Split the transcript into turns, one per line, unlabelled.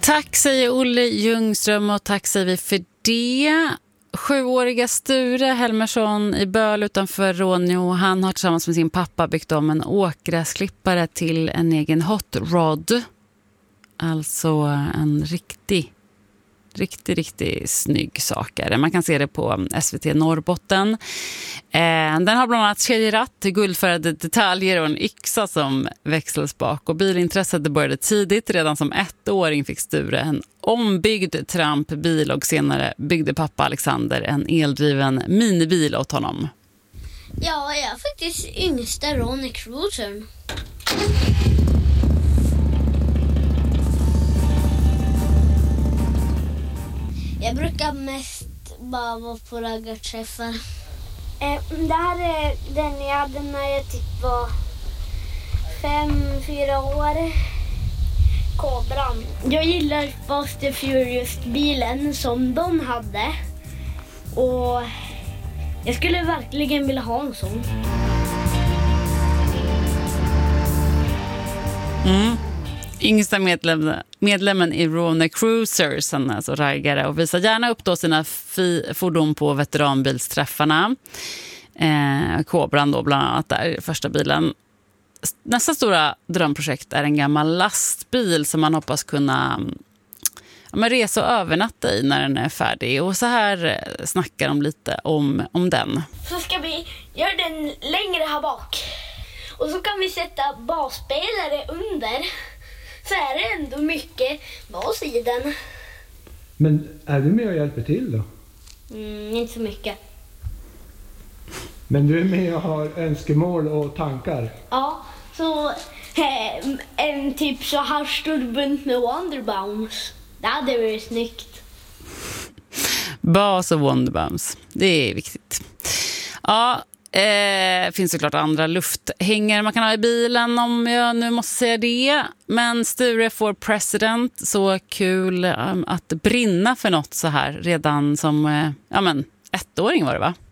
Tack säger Olle Ljungström och tack säger vi för det. 7-åriga Sture Helmersson i Böl utanför Råneå. Han har tillsammans med sin pappa byggt om en åkgräsklippare till en egen hot rod. Alltså en riktigt snygg sak. Man kan se det på SVT Norrbotten. Den har bland annat kedjeratt, guldfärgade detaljer och en yxa som växelspak. Och bilintresset började tidigt. Redan som 1-åring fick Sture en ombyggd trampbil och senare byggde pappa Alexander en eldriven minibil åt honom.
Ja, jag är faktiskt yngsta Ronny Cruiser. Jag brukar mest bara vara på raggarträffar. Det här är den jag hade när jag typ var 5-4 år. Cobran. Jag gillar Fast and Furious-bilen som de hade. Och jag skulle verkligen vilja ha en sån.
Yngsta medlemmen i Ronny Cruisers, han är alltså raggare, och visar gärna upp då sina fordon på veteranbilsträffarna. Cobran då bland annat där, första bilen. Nästa stora drömprojekt är en gammal lastbil som man hoppas kunna resa och övernatta i när den är färdig. Och så här snackar de lite om den. Så ska vi göra den längre här bak. Och så kan vi sätta basspelare under. Så är det ändå mycket bas i den.
Men är du med och hjälper till då?
Inte så mycket.
Men du är med och har önskemål och tankar?
Ja, så en typ så här stor bunt med Wonderbombs. Det hade varit snyggt.
Bas och Wonderbombs, det är viktigt. Ja, finns såklart andra lufthängare man kan ha i bilen om jag nu måste säga det. Men Sture for President, så kul att brinna för något så här redan som 1-åring var det va?